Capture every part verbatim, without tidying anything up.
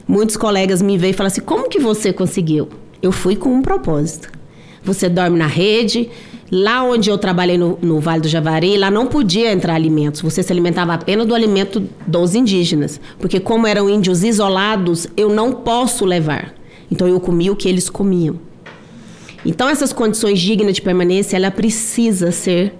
Muitos colegas me veem e falam assim, como que você conseguiu? Eu fui com um propósito. Você dorme na rede. Lá onde eu trabalhei no, no Vale do Javari, lá não podia entrar alimentos. Você se alimentava apenas do alimento dos indígenas. Porque como eram índios isolados, eu não posso levar. Então eu comia o que eles comiam. Então essas condições dignas de permanência, ela precisa ser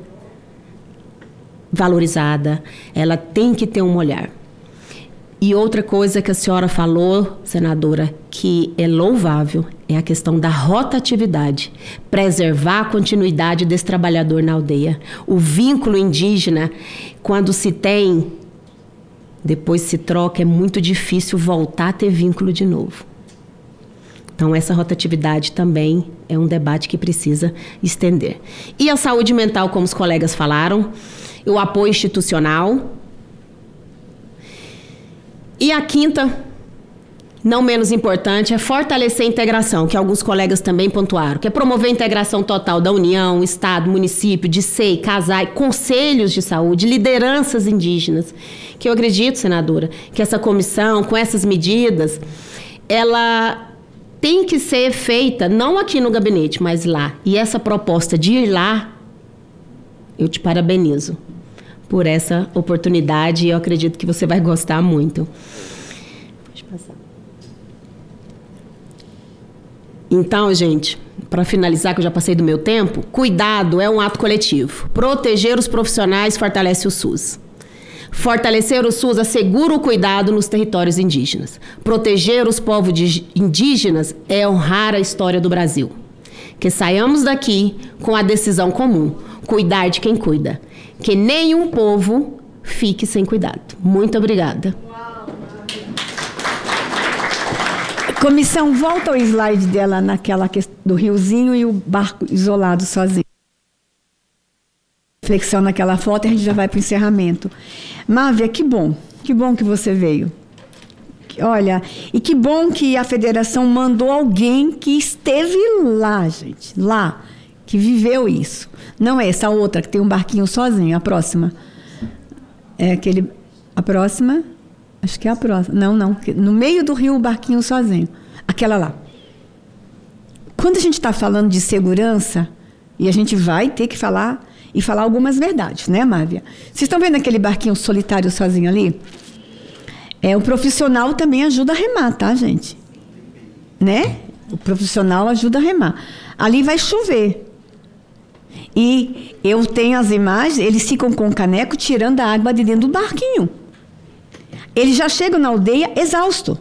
valorizada. Ela tem que ter um olhar. E outra coisa que a senhora falou, senadora, que é louvável, é a questão da rotatividade. Preservar a continuidade desse trabalhador na aldeia. O vínculo indígena, quando se tem, depois se troca, é muito difícil voltar a ter vínculo de novo. Então, essa rotatividade também é um debate que precisa estender. E a saúde mental, como os colegas falaram, o apoio institucional. E a quinta, não menos importante, é fortalecer a integração, que alguns colegas também pontuaram, que é promover a integração total da União, Estado, município, D C E I, CASAI, conselhos de saúde, lideranças indígenas, que eu acredito, senadora, que essa comissão, com essas medidas, ela tem que ser feita, não aqui no gabinete, mas lá. E essa proposta de ir lá, eu te parabenizo por essa oportunidade e eu acredito que você vai gostar muito. Pode passar. Então, gente, para finalizar, que eu já passei do meu tempo, cuidado é um ato coletivo. Proteger os profissionais fortalece o SUS. Fortalecer o SUS assegura o cuidado nos territórios indígenas. Proteger os povos indígenas é honrar a história do Brasil. Que saiamos daqui com a decisão comum, cuidar de quem cuida. Que nenhum povo fique sem cuidado. Muito obrigada. Comissão, volta ao slide dela naquela questão do riozinho e o barco isolado sozinho. Reflexão naquela foto e a gente já vai para o encerramento. Mávia, que bom. Que bom que você veio. Olha, e que bom que a federação mandou alguém que esteve lá, gente. Lá. Que viveu isso. Não é essa outra, que tem um barquinho sozinho, a próxima. É aquele... A próxima... Acho que é a próxima. Não, não. No meio do rio, o barquinho sozinho. Aquela lá. Quando a gente está falando de segurança, e a gente vai ter que falar, e falar algumas verdades, né, Mávia? Vocês estão vendo aquele barquinho solitário sozinho ali? É, o profissional também ajuda a remar, tá, gente? Né? O profissional ajuda a remar. Ali vai chover. E eu tenho as imagens, eles ficam com o caneco tirando a água de dentro do barquinho. Eles já chegam na aldeia exausto.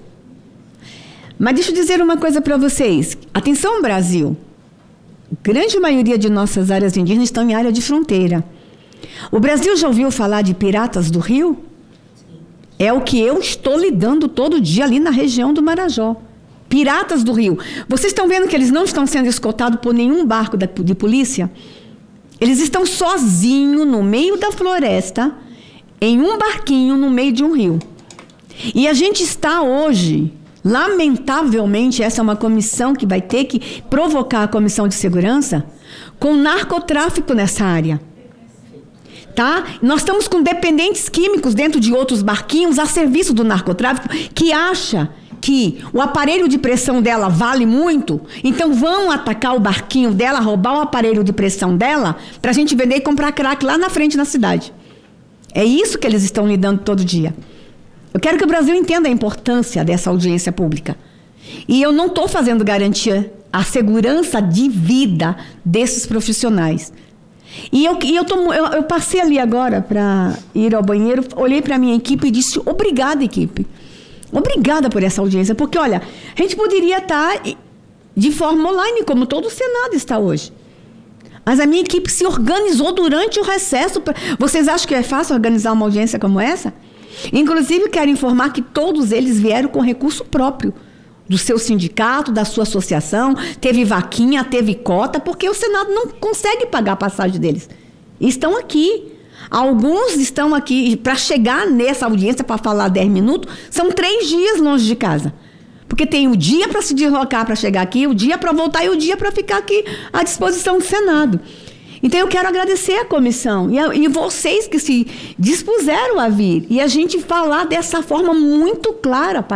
Mas deixa eu dizer uma coisa para vocês. Atenção, Brasil. A grande maioria de nossas áreas indígenas estão em área de fronteira. O Brasil já ouviu falar de piratas do rio? É o que eu estou lidando todo dia ali na região do Marajó. Piratas do rio. Vocês estão vendo que eles não estão sendo escoltados por nenhum barco de polícia? Eles estão sozinhos no meio da floresta, em um barquinho no meio de um rio. E a gente está hoje, lamentavelmente, essa é uma comissão que vai ter que provocar a comissão de segurança, com narcotráfico nessa área. Tá? Nós estamos com dependentes químicos dentro de outros barquinhos a serviço do narcotráfico, que acha que o aparelho de pressão dela vale muito, então vão atacar o barquinho dela, roubar o aparelho de pressão dela, para a gente vender e comprar crack lá na frente na cidade. É isso que eles estão lidando todo dia. Eu quero que o Brasil entenda a importância dessa audiência pública. E eu não estou fazendo garantia à segurança de vida desses profissionais. E eu, e eu, tô, eu, eu passei ali agora para ir ao banheiro, olhei para a minha equipe e disse, obrigada, equipe. Obrigada por essa audiência, porque, olha, a gente poderia estar de forma online, como todo o Senado está hoje. Mas a minha equipe se organizou durante o recesso. Pra... Vocês acham que é fácil organizar uma audiência como essa? Inclusive, quero informar que todos eles vieram com recurso próprio, do seu sindicato, da sua associação, teve vaquinha, teve cota, porque o Senado não consegue pagar a passagem deles. E estão aqui. Alguns estão aqui, para chegar nessa audiência, para falar dez minutos, são três dias longe de casa. Porque tem o dia para se deslocar para chegar aqui, o dia para voltar e o dia para ficar aqui à disposição do Senado. Então, eu quero agradecer a comissão e, a, e vocês que se dispuseram a vir. E a gente falar dessa forma muito clara,